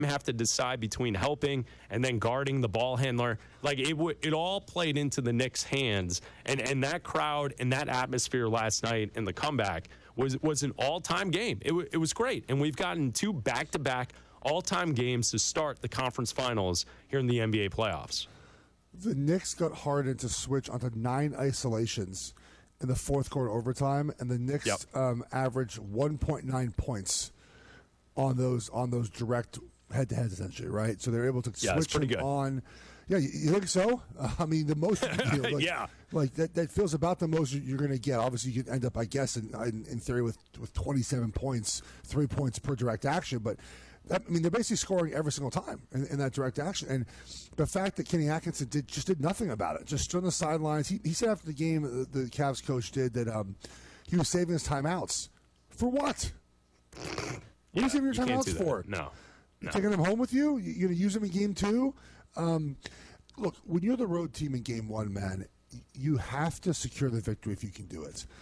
have to decide between helping and then guarding the ball handler. Like it all played into the Knicks' hands, and that crowd and that atmosphere last night and the comeback was an all-time game. It was great, and we've gotten 2 back-to-back all-time games to start the conference finals here in the NBA playoffs. The Knicks got Harden to switch onto 9 isolations in the fourth quarter overtime, and the Knicks averaged 1.9 points on those direct head-to-head, essentially, right? So they're able to switch pretty good. on. Yeah, you think so? I mean, the most, like that feels about the most you're going to get. Obviously, you could end up, I guess, in theory, with 27 points, 3 points per direct action. But they're basically scoring every single time in that direct action. And the fact that Kenny Atkinson did nothing about it, just stood on the sidelines. He said after the game, the Cavs coach did that he was saving his timeouts for what? What are you saving your timeouts for? No. You're taking them home with you? You're going to use them in game 2? Look, when you're the road team in game 1, man, you have to secure the victory if you can do it.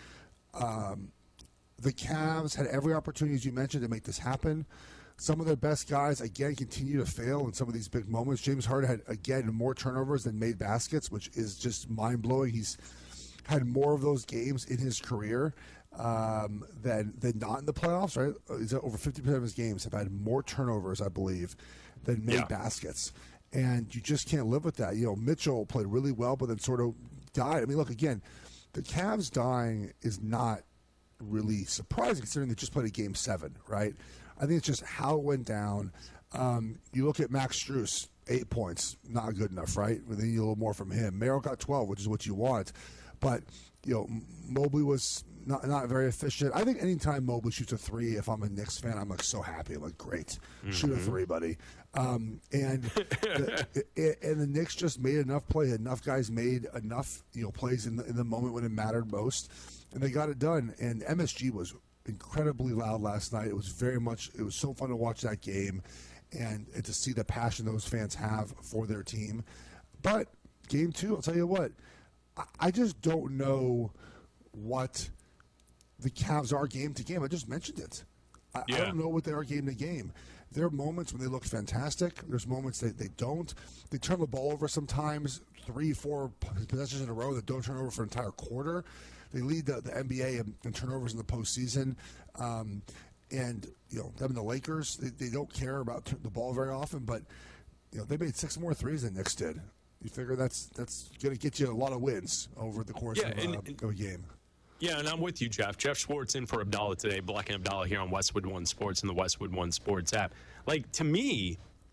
The Cavs had every opportunity, as you mentioned, to make this happen. Some of their best guys, again, continue to fail in some of these big moments. James Harden had, again, more turnovers than made baskets, which is just mind-blowing. He's had more of those games in his career than not in the playoffs, right? He's over 50% of his games have had more turnovers, I believe, than made baskets. And you just can't live with that. You know, Mitchell played really well, but then sort of died. I mean, look, again, the Cavs dying is not really surprising considering they just played a game 7, right? I think it's just how it went down. You look at Max Strus, 8 points, not good enough, right? We need a little more from him. Merrill got 12, which is what you want. But, you know, Mobley was not very efficient. I think anytime Mobley shoots a 3, if I'm a Knicks fan, I'm like so happy. I'm like, great, shoot a 3, buddy. And the Knicks just made enough play. Enough guys made enough plays in the moment when it mattered most, and they got it done. And MSG was incredibly loud last night. It was so fun to watch that game and to see the passion those fans have for their team. But game 2, I'll tell you what, I just don't know what the Cavs are game to game. I just mentioned it. I don't know what they are game to game. There are moments when they look fantastic. There's moments that they don't. They turn the ball over sometimes, 3-4 possessions in a row that don't turn over for an entire quarter. They lead the NBA in turnovers in the postseason. And them and the Lakers, they don't care about the ball very often, but they made 6 more threes than Knicks did. You figure that's going to get you a lot of wins over the course of a game. Yeah, and I'm with you, Jeff. Jeff Schwartz in for Abdallah today. Black and Abdallah here on Westwood One Sports and the Westwood One Sports app. Like, to me,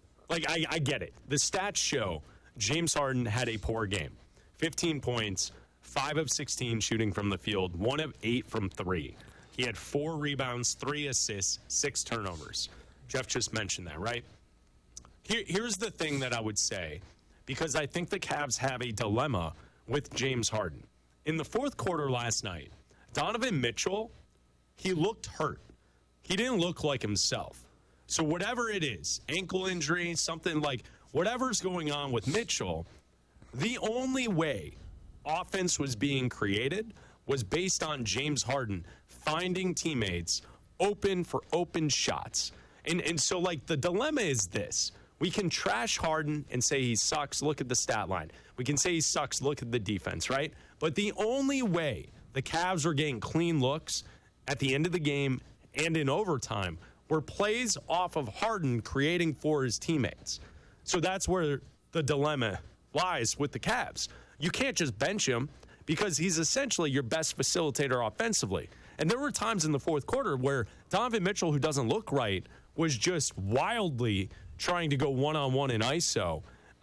I get it. The stats show James Harden had a poor game. 15 points, 5 of 16 shooting from the field, 1 of 8 from 3. He had 4 rebounds, 3 assists, 6 turnovers. Jeff just mentioned that, right? Here's the thing that I would say, because I think the Cavs have a dilemma with James Harden. In the fourth quarter last night, Donovan Mitchell, he looked hurt. He didn't look like himself. So whatever it is, ankle injury, something like whatever's going on with Mitchell, the only way offense was being created was based on James Harden finding teammates open for open shots. And so, like, the dilemma is this. We can trash Harden and say he sucks. Look at the stat line. We can say he sucks. Look at the defense, right? But the only way the Cavs were getting clean looks at the end of the game and in overtime were plays off of Harden creating for his teammates. So that's where the dilemma lies with the Cavs. You can't just bench him because he's essentially your best facilitator offensively. And there were times in the fourth quarter where Donovan Mitchell, who doesn't look right, was just wildly trying to go one-on-one in ISO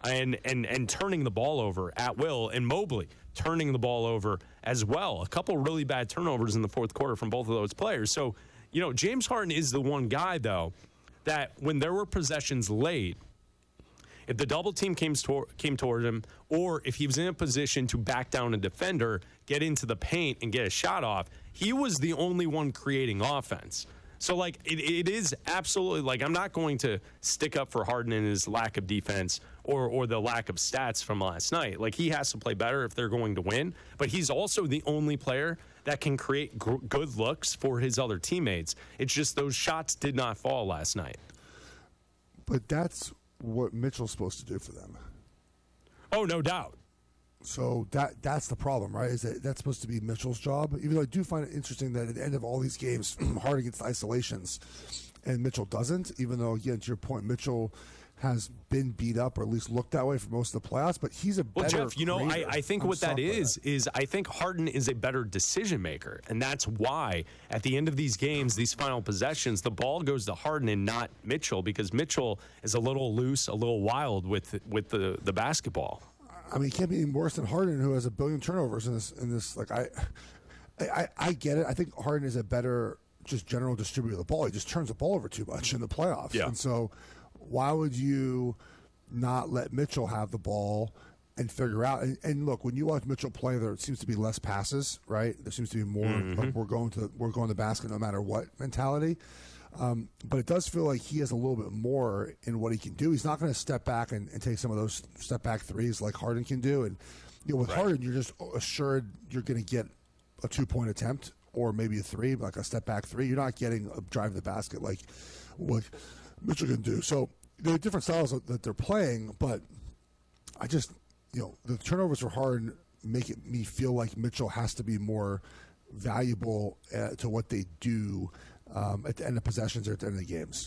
and turning the ball over at will, and Mobley turning the ball over as well. A couple really bad turnovers in the fourth quarter from both of those players. So, James Harden is the one guy, though, that when there were possessions late, if the double team came toward him, or if he was in a position to back down a defender, get into the paint and get a shot off, he was the only one creating offense. So, like, it is absolutely, like, I'm not going to stick up for Harden and his lack of defense or the lack of stats from last night. Like, he has to play better if they're going to win. But he's also the only player that can create good looks for his other teammates. It's just those shots did not fall last night. But that's what Mitchell's supposed to do for them. Oh, no doubt. So that's the problem, right? Is that's supposed to be Mitchell's job? Even though I do find it interesting that at the end of all these games, Harden gets isolations, and Mitchell doesn't. Even though, again, to your point, Mitchell has been beat up, or at least looked that way for most of the playoffs. But he's a better Jeff, I think what that is I think Harden is a better decision maker, and that's why at the end of these games, these final possessions, the ball goes to Harden and not Mitchell, because Mitchell is a little loose, a little wild with the basketball. I mean, it can't be any worse than Harden, who has 1 billion turnovers in this. Like, I get it. I think Harden is a better just general distributor of the ball. He just turns the ball over too much in the playoffs. Yeah. And so why would you not let Mitchell have the ball and figure out? And look, when you watch Mitchell play, there seems to be less passes, right? There seems to be more like we're going to the basket no matter what mentality. But it does feel like he has a little bit more in what he can do. He's not going to step back and take some of those step back threes like Harden can do. And with Harden, you're just assured you're going to get a 2-point attempt or maybe a three, like a step back three. You're not getting a drive to the basket like what Mitchell can do. So there are different styles that they're playing, but I just, the turnovers for Harden make me feel like Mitchell has to be more valuable to what they do at the end of possessions or at the end of the games.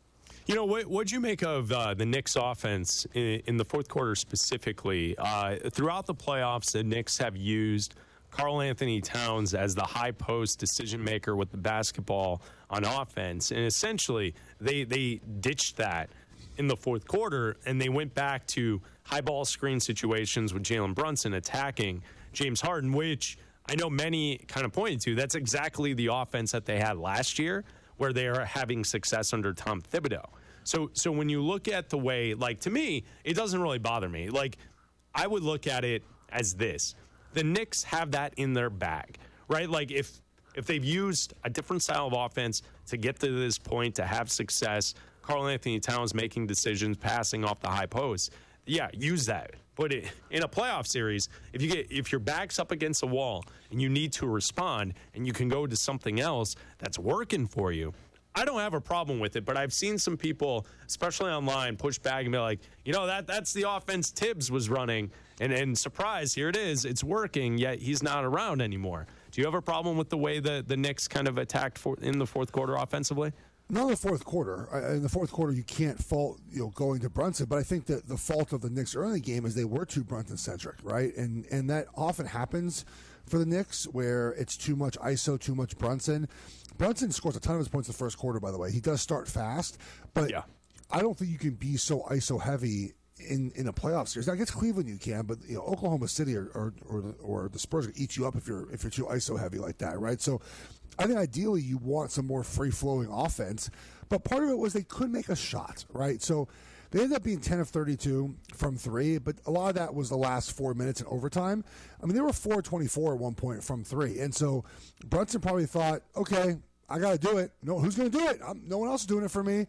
What'd you make of the Knicks offense in the fourth quarter specifically? Throughout the playoffs, the Knicks have used Karl-Anthony Towns as the high post decision maker with the basketball on offense. And essentially, they ditched that in the fourth quarter, and they went back to high ball screen situations with Jalen Brunson attacking James Harden, which I know many kind of pointed to. That's exactly the offense that they had last year, where they are having success under Tom Thibodeau. So when you look at the way, like, to me, it doesn't really bother me. Like, I would look at it as this. The Knicks have that in their bag, right? Like, if they've used a different style of offense to get to this point, to have success, Karl-Anthony Towns making decisions, passing off the high post, yeah, use that. But in a playoff series, if your back's up against a wall and you need to respond and you can go to something else that's working for you, I don't have a problem with it. But I've seen some people, especially online, push back and be like, that's the offense Tibbs was running. And surprise, here it is. It's working, yet he's not around anymore. Do you have a problem with the way the Knicks kind of attacked in the fourth quarter offensively? Not in the fourth quarter. In the fourth quarter, you can't fault going to Brunson, but I think that the fault of the Knicks early in the game is they were too Brunson-centric, right? And that often happens for the Knicks, where it's too much ISO, too much Brunson. Brunson scores a ton of his points in the first quarter, by the way. He does start fast, but I don't think you can be so ISO heavy in a playoff series. Now, against Cleveland you can, but Oklahoma City or the Spurs will eat you up if you're too ISO heavy like that, right? So I think ideally you want some more free-flowing offense, but part of it was they couldn't make a shot, right? So they ended up being 10 of 32 from three, but a lot of that was the last 4 minutes in overtime. I mean, they were 4-24 at one point from three, and so Brunson probably thought, okay, I got to do it. No, who's going to do it? No one else is doing it for me.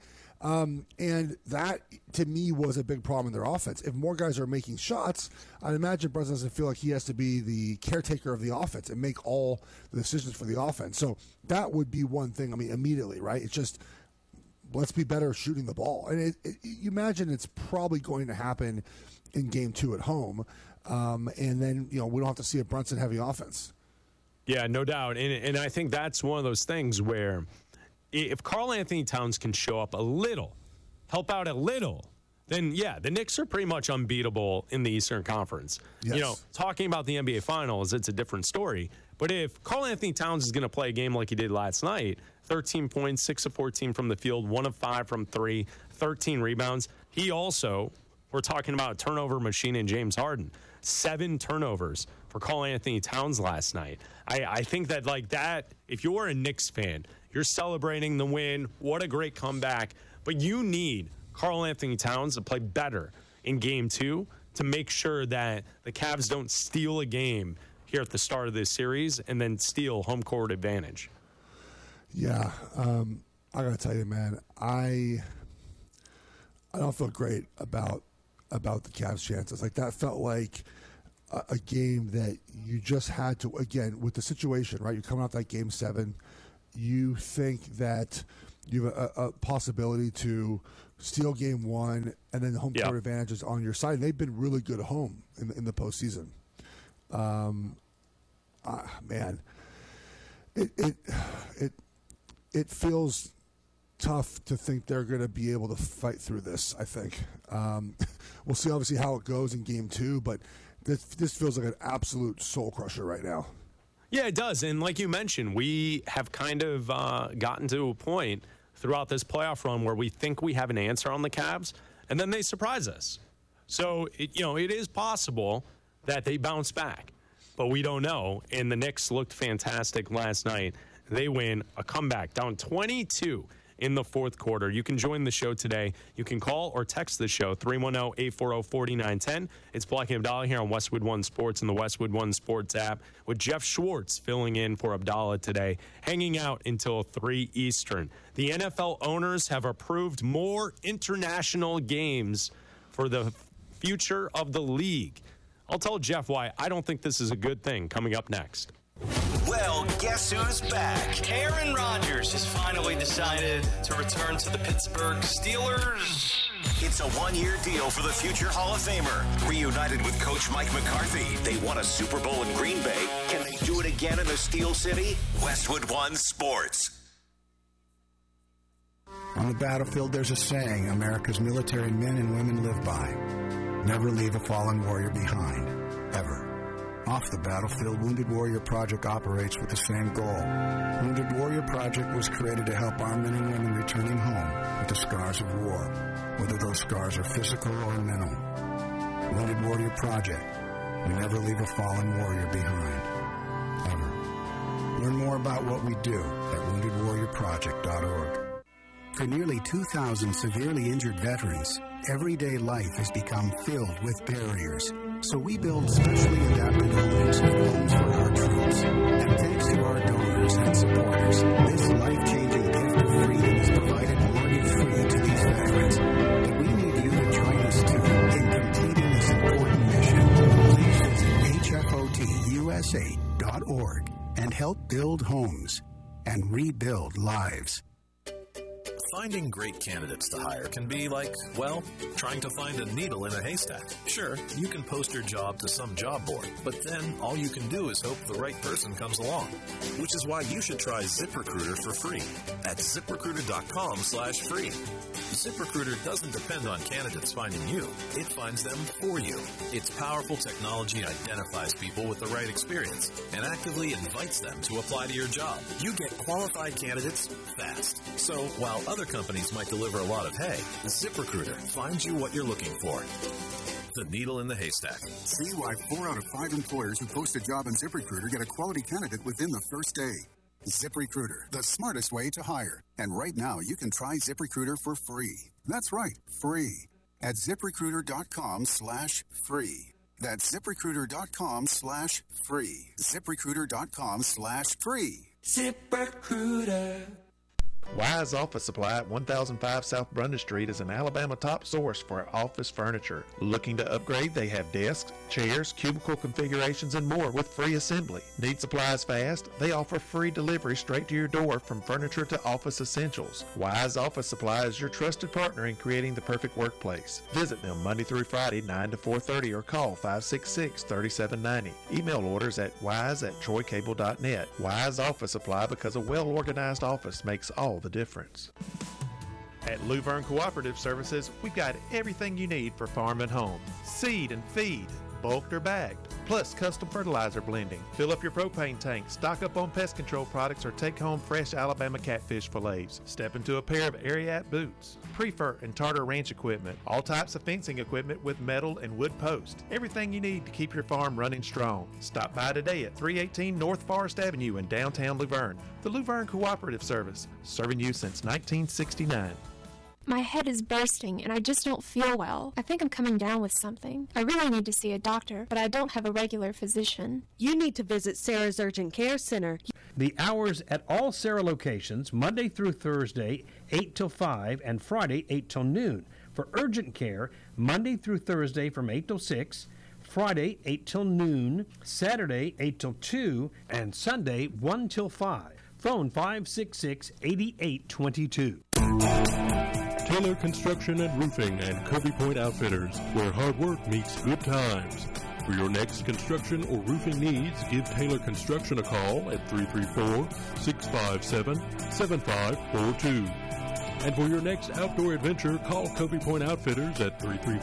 And that, to me, was a big problem in their offense. If more guys are making shots, I'd imagine Brunson doesn't feel like he has to be the caretaker of the offense and make all the decisions for the offense. So that would be one thing, immediately, right? It's just, let's be better shooting the ball. And you imagine it's probably going to happen in game 2 at home. And then, we don't have to see a Brunson-heavy offense. Yeah, no doubt. And I think that's one of those things where if Karl-Anthony Towns can show up a little, help out a little, then, yeah, the Knicks are pretty much unbeatable in the Eastern Conference. Yes. Talking about the NBA Finals, it's a different story. But if Karl-Anthony Towns is going to play a game like he did last night, 13 points, 6 of 14 from the field, 1 of 5 from 3, 13 rebounds, he also, we're talking about a turnover machine in James Harden, 7 turnovers for Karl-Anthony Towns last night. I think that, like that, if you're a Knicks fan, you're celebrating the win. What a great comeback. But you need Karl-Anthony Towns to play better in game 2 to make sure that the Cavs don't steal a game here at the start of this series and then steal home court advantage. Yeah. I got to tell you, man, I don't feel great about the Cavs' chances. Like, that felt like a game that you just had to, again, with the situation, right? You're coming off that game 7. You think that you have a possibility to steal game one, and then the home court advantage is on your side. And they've been really good at home in the postseason. Man, it feels tough to think they're going to be able to fight through this. I think we'll see obviously how it goes in game two, but this feels like an absolute soul crusher right now. Yeah, it does. And like you mentioned, we have kind of gotten to a point throughout this playoff run where we think we have an answer on the Cavs, and then they surprise us. So, it is possible that they bounce back, but we don't know. And the Knicks looked fantastic last night. They win a comeback, down 22 in the fourth quarter. You can join the show today. You can call or text the show, 310-840-4910. It's Black and Abdallah here on Westwood One Sports and the Westwood One Sports app, with Jeff Schwartz filling in for Abdallah today, hanging out until 3 Eastern. The NFL owners have approved more international games for the future of the league. I'll tell Jeff why I don't think this is a good thing coming up next. Well, guess who's back? Aaron Rodgers has finally decided to return to the Pittsburgh Steelers. It's a one-year deal for the future Hall of Famer. Reunited with Coach Mike McCarthy, they won a Super Bowl in Green Bay. Can they do it again in the Steel City? Westwood One Sports. On the battlefield, there's a saying America's military men and women live by. Never leave a fallen warrior behind, ever. Off the battlefield, Wounded Warrior Project operates with the same goal. Wounded Warrior Project was created to help our men and women returning home with the scars of war, whether those scars are physical or mental. Wounded Warrior Project. We never leave a fallen warrior behind, ever. Learn more about what we do at woundedwarriorproject.org. For nearly 2,000 severely injured veterans, everyday life has become filled with barriers. So we build specially adapted homes for our troops. And thanks to our donors and supporters, this life-changing gift of freedom is provided mortgage-free to these veterans. But we need you to join us too in completing this important mission. Please visit hfotusa.org and help build homes and rebuild lives. Finding great candidates to hire can be like, well, trying to find a needle in a haystack. Sure, you can post your job to some job board, but then all you can do is hope the right person comes along. Which is why you should try ZipRecruiter for free at ZipRecruiter.com/free. ZipRecruiter doesn't depend on candidates finding you. It finds them for you. Its powerful technology identifies people with the right experience and actively invites them to apply to your job. You get qualified candidates fast. So while other companies might deliver a lot of hay, ZipRecruiter finds you what you're looking for. The needle in the haystack. See why 4 out of 5 employers who post a job on ZipRecruiter get a quality candidate within the first day. ZipRecruiter, the smartest way to hire. And right now, you can try ZipRecruiter for free. That's right, free. At ZipRecruiter.com/free. That's ZipRecruiter.com/free. ZipRecruiter.com/free. ZipRecruiter. Wise Office Supply at 1005 South Brundage Street is an Alabama top source for office furniture. Looking to upgrade? They have desks, chairs, cubicle configurations, and more with free assembly. Need supplies fast? They offer free delivery straight to your door from furniture to office essentials. Wise Office Supply is your trusted partner in creating the perfect workplace. Visit them Monday through Friday, 9 to 4:30, or call 566-3790. Email orders at wise@troycable.net. Wise Office Supply, because a well-organized office makes all the difference. At Luverne Cooperative Services, we've got everything you need for farm and home. Seed and feed, bulked or bagged, plus custom fertilizer blending. Fill up your propane tank, stock up on pest control products, or take home fresh Alabama catfish fillets. Step into a pair of Ariat boots, Prefer and Tartar Ranch equipment, all types of fencing equipment with metal and wood posts. Everything you need to keep your farm running strong. Stop by today at 318 North Forest Avenue in downtown Luverne. The Luverne Cooperative Service, serving you since 1969. My head is bursting and I just don't feel well. I think I'm coming down with something. I really need to see a doctor, but I don't have a regular physician. You need to visit Sarah's Urgent Care Center. The hours at all Sarah locations, Monday through Thursday, 8 till 5, and Friday, 8 till noon. For urgent care, Monday through Thursday from 8 till 6, Friday, 8 till noon, Saturday, 8 till 2, and Sunday, 1 till 5. Phone 566-8822. Taylor Construction and Roofing and Covey Point Outfitters, where hard work meets good times. For your next construction or roofing needs, give Taylor Construction a call at 334-657-7542. And for your next outdoor adventure, call Covey Point Outfitters at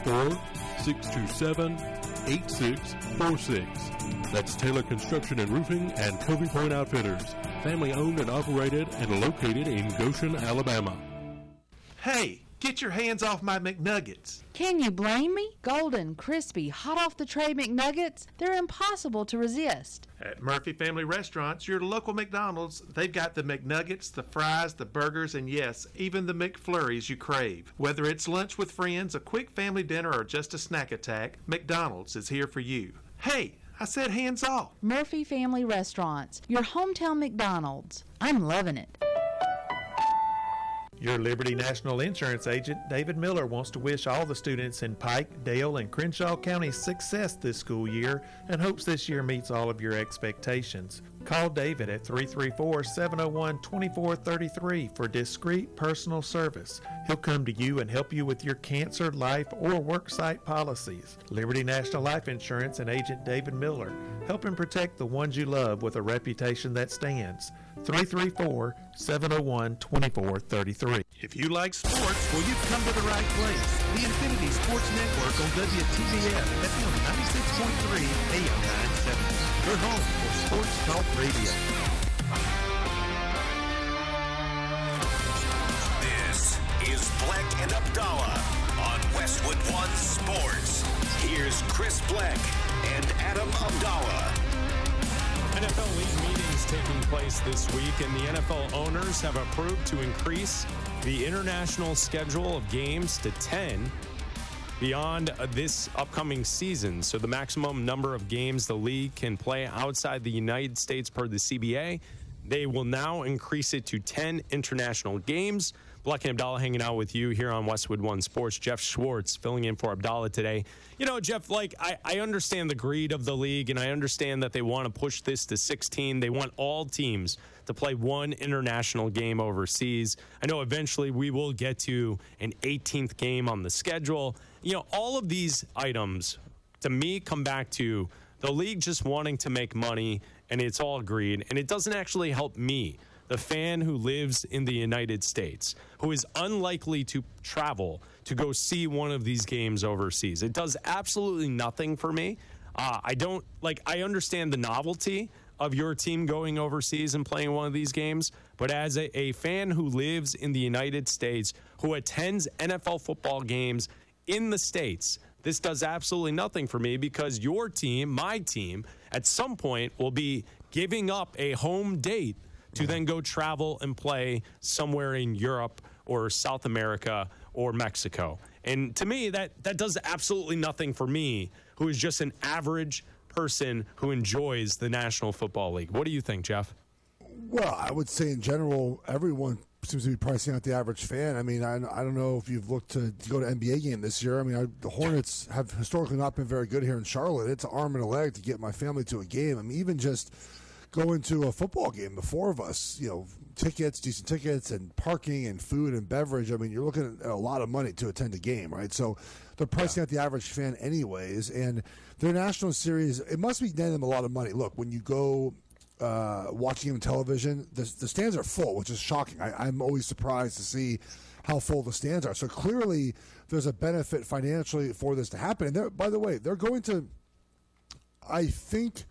334-627-8646. That's Taylor Construction and Roofing and Covey Point Outfitters, family owned and operated and located in Goshen, Alabama. Hey, get your hands off my McNuggets. Can you blame me? Golden, crispy, hot off the tray McNuggets, they're impossible to resist. At Murphy Family Restaurants, your local McDonald's, they've got the McNuggets, the fries, the burgers, and yes, even the McFlurries you crave. Whether it's lunch with friends, a quick family dinner, or just a snack attack, McDonald's is here for you. Hey, I said hands off. Murphy Family Restaurants, your hometown McDonald's. I'm loving it. Your Liberty National Insurance agent, David Miller, wants to wish all the students in Pike, Dale, and Crenshaw counties success this school year and hopes this year meets all of your expectations. Call David at 334-701-2433 for discreet personal service. He'll come to you and help you with your cancer, life, or worksite policies. Liberty National Life Insurance and agent David Miller, helping protect the ones you love with a reputation that stands. 334-701-2433. If you like sports, well, you've come to the right place. The Infinity Sports Network on WTVF, FM 96.3, AM 970. Your home for Sports Talk Radio. This is Bleck and Abdallah on Westwood One Sports. Here's Chris Bleck and Adam Abdallah. NFL league meetings taking place this week, and the NFL owners have approved to increase the international schedule of games to 10 beyond this upcoming season. So the maximum number of games the league can play outside the United States per the CBA, they will now increase it to 10 international games. Bleck and Abdallah hanging out with you here on Westwood One Sports. Jeff Schwartz filling in for Abdallah today. You know, Jeff, like, I understand the greed of the league, and I understand that they want to push this to 16. They want all teams to play one international game overseas. I know eventually we will get to an 18th game on the schedule. You know, all of these items, to me, come back to the league just wanting to make money, and it's all greed, and it doesn't actually help me, the fan who lives in the United States, who is unlikely to travel to go see one of these games overseas. It does absolutely nothing for me. I understand the novelty of your team going overseas and playing one of these games, but as a fan who lives in the United States, who attends NFL football games in the States, this does absolutely nothing for me because your team, my team, at some point will be giving up a home date to then go travel and play somewhere in Europe or South America or Mexico. And to me, that does absolutely nothing for me, who is just an average person who enjoys the National Football League. What do you think, Jeff? Well, I would say in general, everyone seems to be pricing out the average fan. I mean, I don't know if you've looked to go to an NBA game this year. I mean, the Hornets have historically not been very good here in Charlotte. It's an arm and a leg to get my family to a game. I mean, even just going to a football game, the four of us, you know, tickets, decent tickets, and parking and food and beverage. I mean, you're looking at a lot of money to attend a game, right? So they're pricing out the average fan anyways. And their national series, it must be netting them a lot of money. Look, when you go watching them on television, the stands are full, which is shocking. I'm always surprised to see how full the stands are. So clearly there's a benefit financially for this to happen. And by the way, they're going to, I think,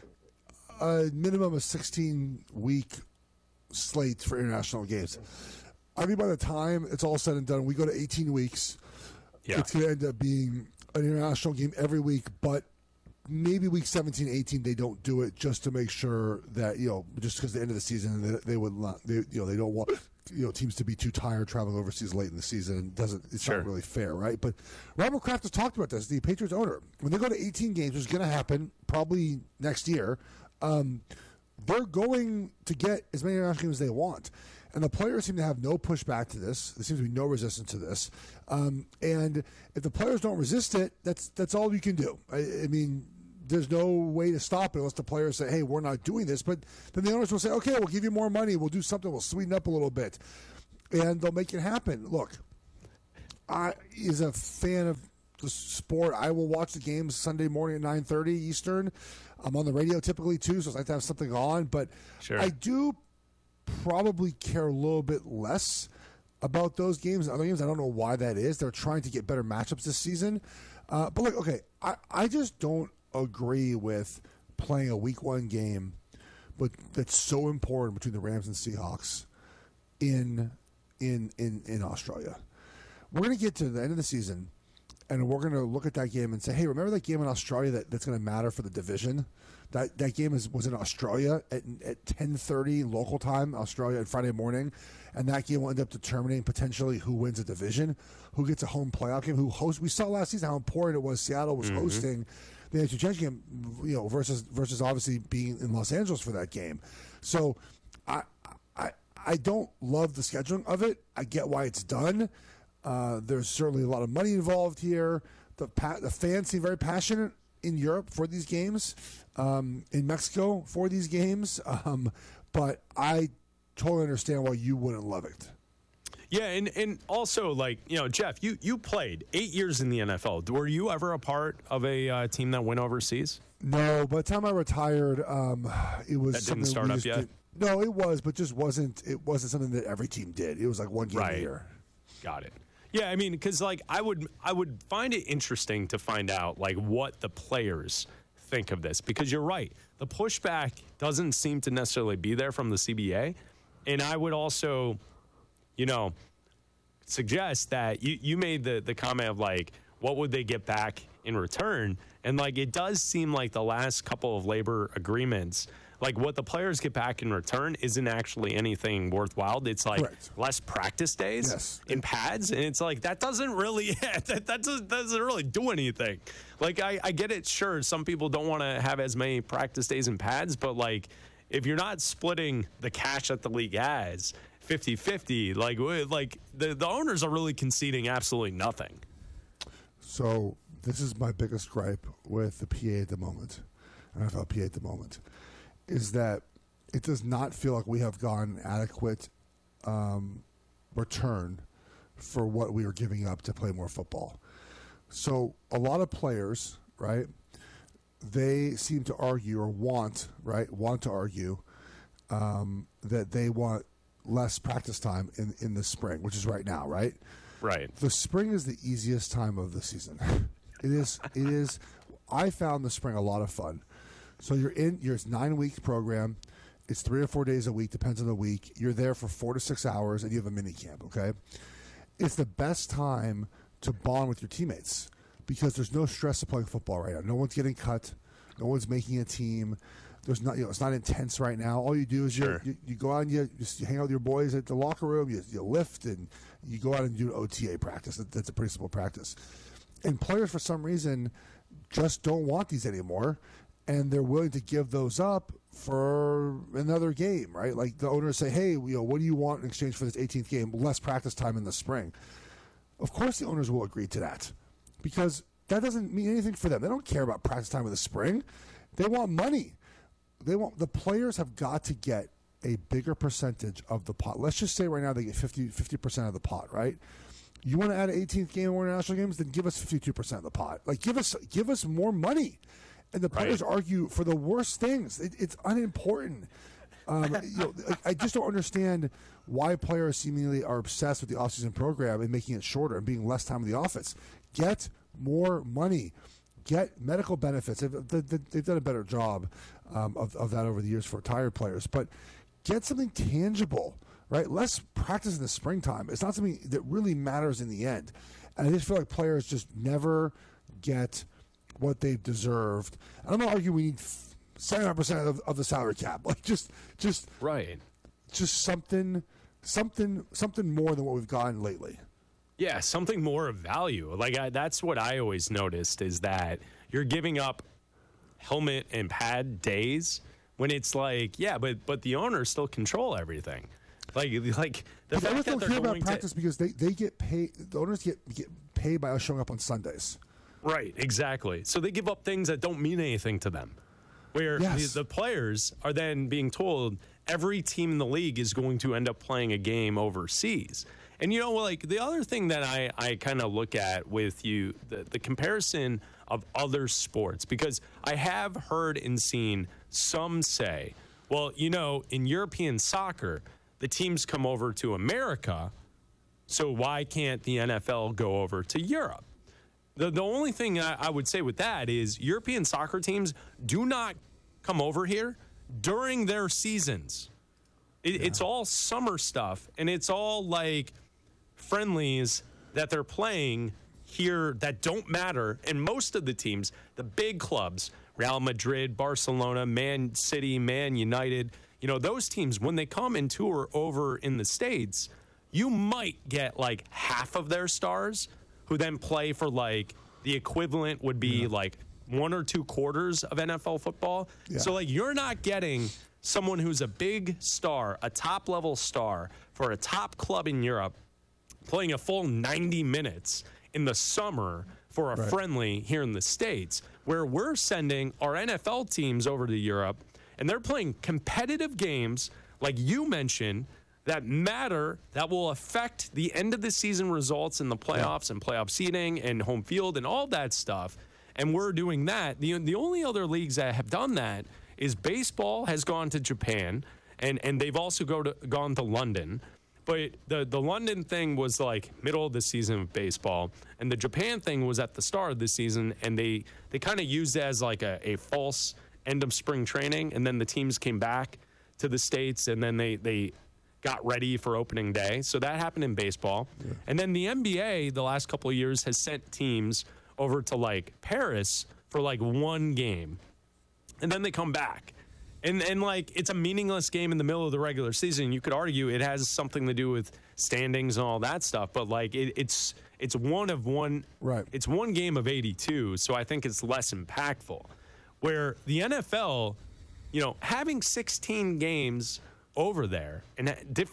a minimum of 16-week slate for international games. I mean, by the time it's all said and done, we go to 18 weeks. Yeah. It's going to end up being an international game every week, but maybe week 17, 18, they don't do it just to make sure that, you know, just because the end of the season, they would not, they don't want, you know, teams to be too tired traveling overseas late in the season. It's not really fair, right? But Robert Kraft has talked about this, the Patriots owner. When they go to 18 games, which is going to happen probably next year, they're going to get as many international games as they want. And the players seem to have no pushback to this. There seems to be no resistance to this. And if the players don't resist it, that's all you can do. I mean, there's no way to stop it unless the players say, hey, we're not doing this. But then the owners will say, okay, we'll give you more money. We'll do something. We'll sweeten up a little bit. And they'll make it happen. Look, is a fan of the sport. I will watch the games Sunday morning at 9:30 Eastern. I'm on the radio typically too, so I like to have something on. But I do probably care a little bit less about those games. Other games, I don't know why that is. They're trying to get better matchups this season. But like, okay, I just don't agree with playing a Week 1 game, but that's so important between the Rams and Seahawks in Australia. We're going to get to the end of the season, and we're going to look at that game and say, hey, remember that game in Australia that's going to matter for the division? That game was in Australia at 10:30 local time, Australia, on Friday morning, and that game will end up determining potentially who wins a division, who gets a home playoff game, who hosts. We saw last season how important it was. Seattle was hosting the NFC Championship game, versus obviously being in Los Angeles for that game. So I don't love the scheduling of it. I get why it's done. There's certainly a lot of money involved here. The fans seem very passionate in Europe for these games, in Mexico for these games. But I totally understand why you wouldn't love it. Yeah, and also, like, Jeff, you played 8 years in the NFL. Were you ever a part of a team that went overseas? No, by the time I retired, it was that something didn't start up yet. No, it was, but just wasn't. It wasn't something that every team did. It was like one game a year. Got it. Yeah, I mean, because like I would find it interesting to find out like what the players think of this, because you're right, the pushback doesn't seem to necessarily be there from the CBA, and I would also, suggest that you made the comment of like what would they get back in return, and like it does seem like the last couple of labor agreements, like what the players get back in return isn't actually anything worthwhile. It's like less practice days in pads, and it's like that doesn't really that doesn't really do anything. Like I get it, sure, some people don't want to have as many practice days in pads, but like if you're not splitting the cash that the league has 50-50, like the owners are really conceding absolutely nothing. So this is my biggest gripe with the PA at the moment, NFL PA at the moment, is that it does not feel like we have gotten adequate return for what we are giving up to play more football. So a lot of players, right, they seem to argue or want to argue that they want less practice time in the spring, which is right now, right? Right. The spring is the easiest time of the season. It is. I found the spring a lot of fun. So you're in your 9-week program. It's 3 or 4 days a week, depends on the week. You're there for 4 to 6 hours, and you have a mini camp. Okay, it's the best time to bond with your teammates because there's no stress of playing football right now. No one's getting cut. No one's making a team. There's not, it's not intense right now. All you do is you go out and you hang out with your boys at the locker room. You lift and you go out and do an OTA practice. That's a pretty simple practice. And players, for some reason, just don't want these anymore, and they're willing to give those up for another game, right? Like the owners say, hey, what do you want in exchange for this 18th game? Less practice time in the spring. Of course the owners will agree to that because that doesn't mean anything for them. They don't care about practice time in the spring. They want money. The players have got to get a bigger percentage of the pot. Let's just say right now they get 50% of the pot, right? You want to add an 18th game or international games, then give us 52% of the pot. Like give us more money. And the players argue for the worst things. It's unimportant. I just don't understand why players seemingly are obsessed with the offseason program and making it shorter and being less time in the office. Get more money. Get medical benefits. They've done a better job of that over the years for retired players. But get something tangible, right? Less practice in the springtime. It's not something that really matters in the end. And I just feel like players just never get what they've deserved. And I'm not arguing we need 75% of the salary cap. Like just right. Just something more than what we've gotten lately. Yeah, something more of value. Like that's what I always noticed is that you're giving up helmet and pad days when it's like, yeah, but the owners still control everything. Like the fact that don't they're care about going practice because they get paid. The owners get paid by us showing up on Sundays. Right, exactly. So they give up things that don't mean anything to them. Where the players are then being told every team in the league is going to end up playing a game overseas. And, you know, like the other thing that I kind of look at with you, the comparison of other sports, because I have heard and seen some say, well, you know, in European soccer, the teams come over to America, so why can't the NFL go over to Europe? The only thing I would say with that is European soccer teams do not come over here during their seasons. It's all summer stuff, and it's all like friendlies that they're playing here that don't matter. And most of the teams, the big clubs, Real Madrid, Barcelona, Man City, Man United, you know, those teams, when they come and tour over in the States, you might get like half of their stars who then play for like the equivalent would be like 1 or 2 quarters of NFL football. Yeah. So like you're not getting someone who's a big star, a top level star for a top club in Europe playing a full 90 minutes in the summer for a friendly here in the States, where we're sending our NFL teams over to Europe and they're playing competitive games like you mentioned that matter, that will affect the end of the season results in the playoffs and playoff seeding and home field and all that stuff. And we're doing that. The only other leagues that have done that is baseball has gone to Japan, and they've also gone to London. But the London thing was like middle of the season of baseball, and the Japan thing was at the start of the season, and they kind of used it as like a false end of spring training, and then the teams came back to the States, and then they got ready for opening day. So that happened in baseball. Yeah. And then the NBA the last couple of years has sent teams over to like Paris for like one game. And then they come back. And like it's a meaningless game in the middle of the regular season. You could argue it has something to do with standings and all that stuff, but like it's one of one. Right. It's one game of 82, so I think it's less impactful. Where the NFL, you know, having 16 games over there and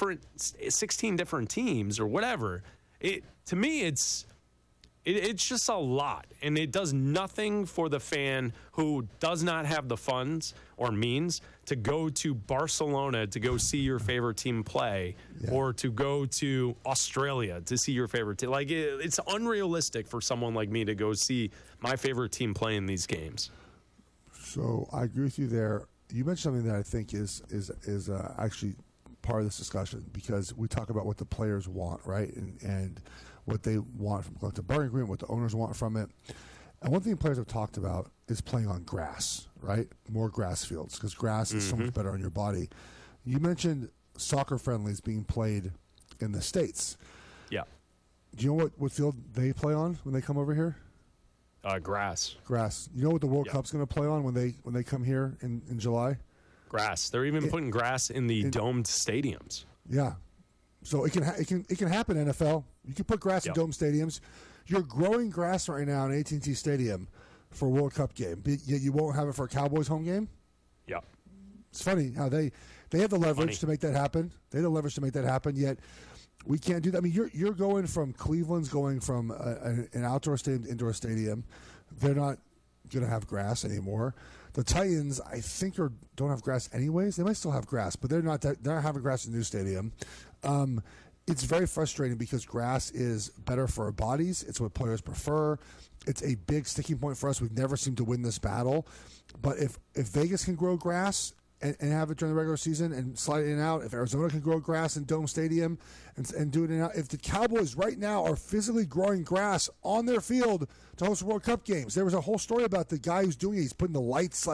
16 different teams or whatever, to me it's just a lot, and it does nothing for the fan who does not have the funds or means to go to Barcelona to go see your favorite team play, or to go to Australia to see your favorite team. Like it's unrealistic for someone like me to go see my favorite team play in these games. So I agree with you there. You mentioned something that I think is actually part of this discussion, because we talk about what the players want, right? And what they want from collective bargaining agreement, what the owners want from it. And one thing players have talked about is playing on grass, right? More grass fields, because grass is so much better on your body. You mentioned soccer friendlies being played in the States. Yeah. Do you know what field they play on when they come over here? Grass. Grass. You know what the World Cup's going to play on when they come here in July? Grass. They're even putting grass in the domed stadiums. Yeah. So it can happen, NFL. You can put grass in dome stadiums. You're growing grass right now in AT&T Stadium for a World Cup game, yet you won't have it for a Cowboys home game? Yeah. It's funny how they have the leverage to make that happen. They have the leverage to make that happen, yet we can't do that. I mean, you're going from Cleveland's going from an outdoor stadium to indoor stadium. They're not going to have grass anymore. The Titans, I think, don't have grass anyways. They might still have grass, but they're not having grass in the new stadium. It's very frustrating because grass is better for our bodies. It's what players prefer. It's a big sticking point for us. We've never seemed to win this battle. But if Vegas can grow grass and have it during the regular season and slide it in and out, if Arizona can grow grass in Dome Stadium and do it in and out, if the Cowboys right now are physically growing grass on their field to host World Cup games. There was a whole story about the guy who's doing it. He's putting the lights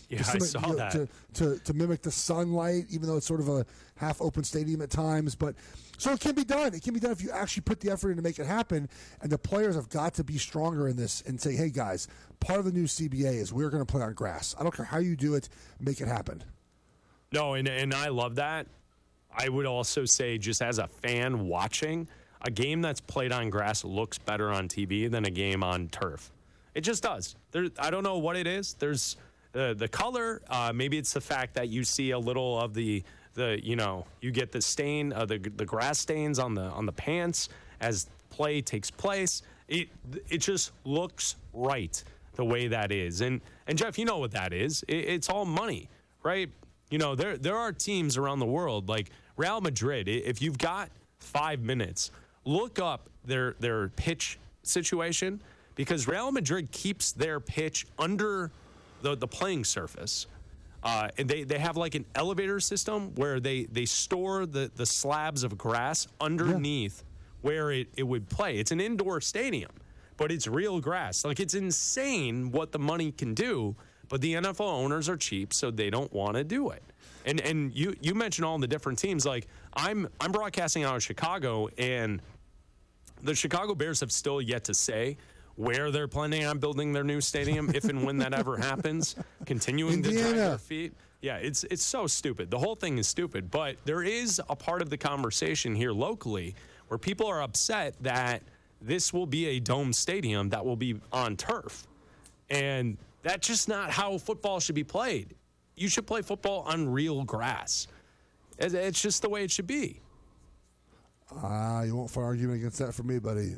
to mimic the sunlight, even though it's sort of a half-open stadium at times. But so it can be done. It can be done if you actually put the effort in to make it happen. And the players have got to be stronger in this and say, hey, guys, part of the new CBA is we're going to play on grass. I don't care how you do it, make it happen. No, and I love that. I would also say, just as a fan watching, a game that's played on grass looks better on TV than a game on turf. It just does. I don't know what it is. There's the color. Maybe it's the fact that you see a little of the you get the stain, the grass stains on the pants as play takes place. It just looks right the way that is. And Jeff, you know what that is. It's all money, right? You know, there are teams around the world like Real Madrid. If you've got 5 minutes, look up their pitch situation, because Real Madrid keeps their pitch under the playing surface. And they have like an elevator system where they store the slabs of grass underneath where it would play. It's an indoor stadium, but it's real grass. Like, it's insane what the money can do, but the NFL owners are cheap, so they don't want to do it. And you mentioned all the different teams. Like, I'm broadcasting out of Chicago, and the Chicago Bears have still yet to say where they're planning on building their new stadium, if and when that ever happens. Continuing to drag their feet. Yeah, it's so stupid. The whole thing is stupid. But there is a part of the conversation here locally where people are upset that this will be a dome stadium that will be on turf. And that's just not how football should be played. You should play football on real grass. It's just the way it should be. You won't find an argument against that from me, buddy.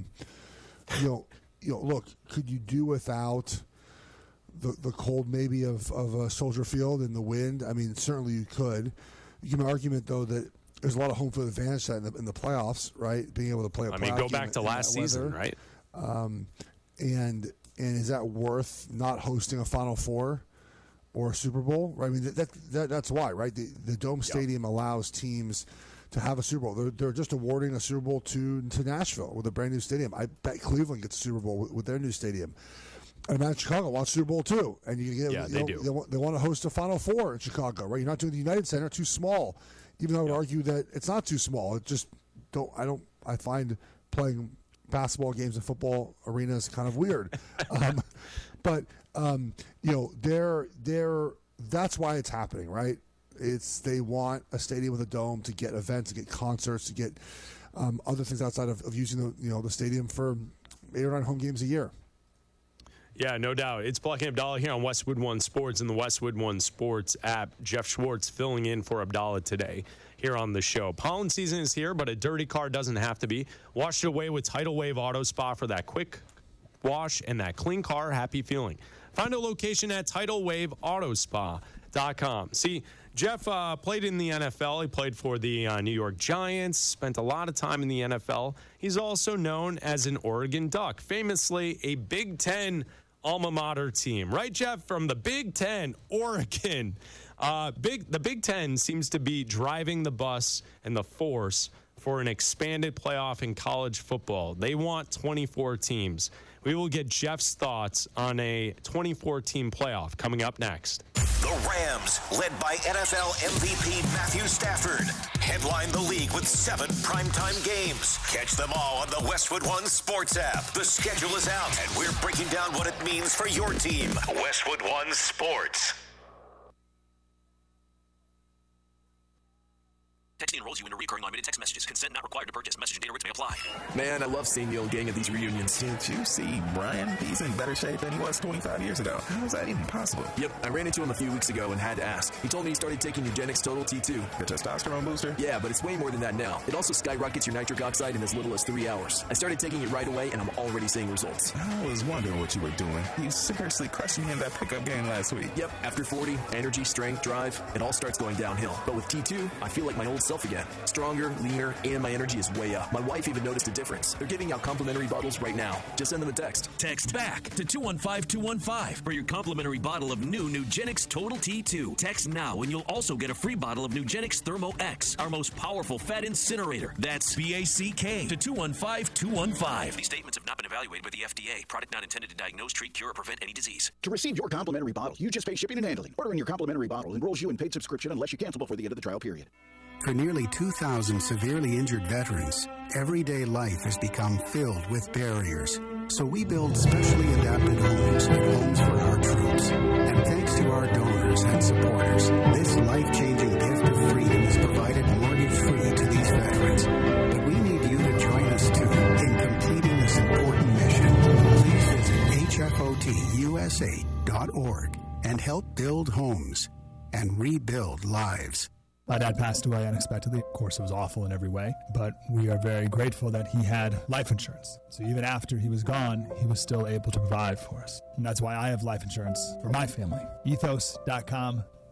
Look, could you do without the cold maybe of Soldier Field and the wind? I mean, certainly you could. You can argument, though, that there's a lot of home field advantage in the playoffs, right? Being able to play a playoff game. Go back to last season, right? And is that worth not hosting a Final Four or a Super Bowl? Right? I mean, that's why, right? The Dome Stadium allows teams to have a Super Bowl. They're just awarding a Super Bowl to Nashville with a brand new stadium. I bet Cleveland gets a Super Bowl with their new stadium. And imagine Chicago wants Super Bowl too, and they do. They want to host a Final Four in Chicago, right? You're not doing the United Center, too small. Even though I would argue that it's not too small. It just I find playing basketball games in football arenas kind of weird. But that's why it's happening, right? They want a stadium with a dome to get events, to get concerts, to get other things outside of using the stadium for 8 or 9 home games a year. Yeah, no doubt. It's Black and Abdallah here on Westwood One Sports and the Westwood One Sports app. Jeff Schwartz filling in for Abdallah today here on the show. Pollen season is here, but a dirty car doesn't have to be. Wash it away with Tidal Wave Auto Spa for that quick wash and that clean car happy feeling. Find a location at TidalWaveAutoSpa.com. See, Jeff played in the NFL. He played for the New York Giants, spent a lot of time in the NFL. He's also known as an Oregon Duck, famously a Big Ten alma mater team. Right, Jeff? From the Big Ten, Oregon. The Big Ten seems to be driving the bus and the force for an expanded playoff in college football. They want 24 teams. We will get Jeff's thoughts on a 24-team playoff coming up next. The Rams, led by NFL MVP Matthew Stafford, headline the league with 7 primetime games. Catch them all on the Westwood One Sports app. The schedule is out, and we're breaking down what it means for your team. Westwood One Sports. Texting enrolls you in a recurring automated text messages. Consent not required to purchase. Message and data rates may apply. Man, I love seeing the old gang at these reunions. Did you see Brian? He's in better shape than he was 25 years ago. How is that even possible? Yep, I ran into him a few weeks ago and had to ask. He told me he started taking Nugenix Total T2. The testosterone booster? Yeah, but it's way more than that now. It also skyrockets your nitric oxide in as little as 3 hours. I started taking it right away, and I'm already seeing results. I was wondering what you were doing. You seriously crushed me in that pickup game last week. Yep, after 40, energy, strength, drive, it all starts going downhill. But with T2, I feel like my old self again. Stronger, leaner, and my energy is way up. My wife even noticed a difference. They're giving out complimentary bottles right now. Just send them a text. Text BACK to 215-215 for your complimentary bottle of new Nugenix Total T2. Text now and you'll also get a free bottle of Nugenix Thermo X, our most powerful fat incinerator. That's BACK to 215-215. These statements have not been evaluated by the FDA. Product not intended to diagnose, treat, cure, or prevent any disease. To receive your complimentary bottle, you just pay shipping and handling. Ordering your complimentary bottle enrolls you in paid subscription unless you cancel before the end of the trial period. For nearly 2,000 severely injured veterans, everyday life has become filled with barriers. So we build specially adapted homes and homes for our troops. And thanks to our donors and supporters, this life-changing gift of freedom is provided mortgage-free to these veterans. But we need you to join us, too, in completing this important mission. Please visit hfotusa.org and help build homes and rebuild lives. My dad passed away unexpectedly. Of course, it was awful in every way, but we are very grateful that he had life insurance. So even after he was gone, he was still able to provide for us. And that's why I have life insurance for my family. Ethos.com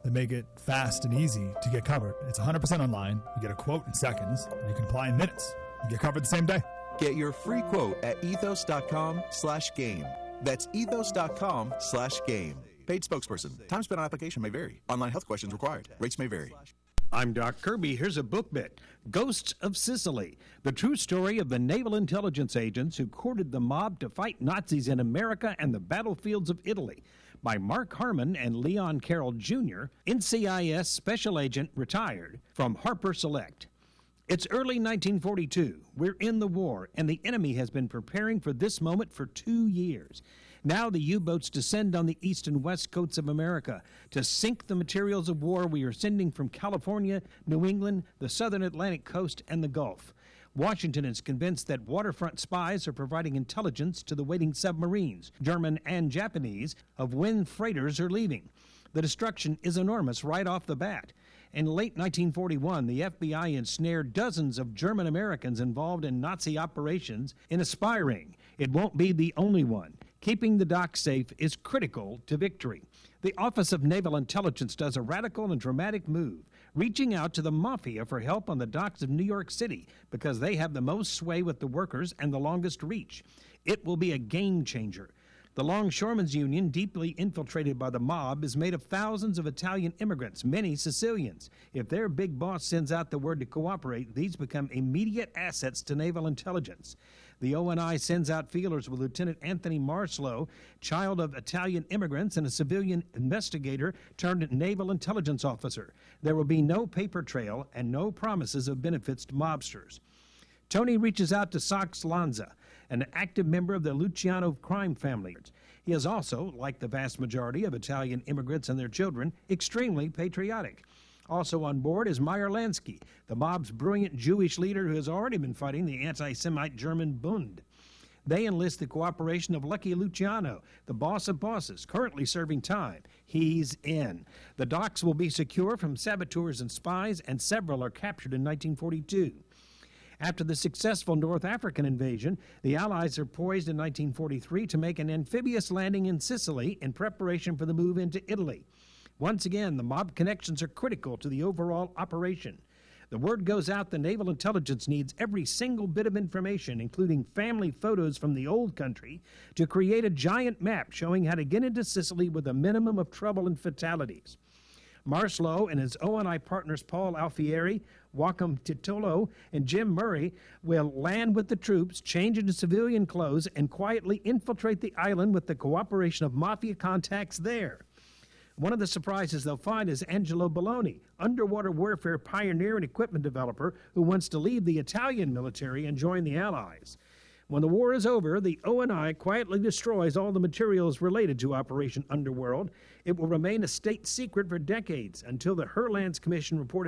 that make it fast and easy to get covered. It's 100% online. You get a quote in seconds, and you can apply in minutes. You get covered the same day. Get your free quote at ethos.com/game. That's ethos.com/game. Paid spokesperson. Time spent on application may vary. Online health questions required. Rates may vary. I'm Doc Kirby. Here's a book bit. Ghosts of Sicily, the true story of the naval intelligence agents who courted the mob to fight Nazis in America and the battlefields of Italy, by Mark Harmon and Leon Carroll Jr., NCIS Special Agent retired, from Harper Select. It's early 1942. We're in the war, and the enemy has been preparing for this moment for 2 years. Now the U-boats descend on the east and west coasts of America to sink the materials of war we are sending from California, New England, the southern Atlantic coast, and the Gulf. Washington is convinced that waterfront spies are providing intelligence to the waiting submarines, German and Japanese, of when freighters are leaving. The destruction is enormous right off the bat. In late 1941, the FBI ensnared dozens of German Americans involved in Nazi operations in a spy ring. It won't be the only one. Keeping the docks safe is critical to victory. The Office of Naval Intelligence does a radical and dramatic move, reaching out to the Mafia for help on the docks of New York City because they have the most sway with the workers and the longest reach. It will be a game changer. The Longshoremen's Union, deeply infiltrated by the mob, is made of thousands of Italian immigrants, many Sicilians. If their big boss sends out the word to cooperate, these become immediate assets to naval intelligence. The ONI sends out feelers with Lieutenant Anthony Marslow, child of Italian immigrants and a civilian investigator turned naval intelligence officer. There will be no paper trail and no promises of benefits to mobsters. Tony reaches out to Sox Lanza, an active member of the Luciano crime family. He is also, like the vast majority of Italian immigrants and their children, extremely patriotic. Also on board is Meyer Lansky, the mob's brilliant Jewish leader who has already been fighting the anti-Semite German Bund. They enlist the cooperation of Lucky Luciano, the boss of bosses, currently serving time. He's in. The docks will be secure from saboteurs and spies, and several are captured in 1942. After the successful North African invasion, the Allies are poised in 1943 to make an amphibious landing in Sicily in preparation for the move into Italy. Once again, the mob connections are critical to the overall operation. The word goes out the naval intelligence needs every single bit of information, including family photos from the old country, to create a giant map showing how to get into Sicily with a minimum of trouble and fatalities. Marslow and his ONI partners Paul Alfieri, Joachim Titolo, and Jim Murray will land with the troops, change into civilian clothes, and quietly infiltrate the island with the cooperation of mafia contacts there. One of the surprises they'll find is Angelo Belloni, underwater warfare pioneer and equipment developer who wants to leave the Italian military and join the Allies. When the war is over, the ONI quietly destroys all the materials related to Operation Underworld. It will remain a state secret for decades until the Herlands Commission report in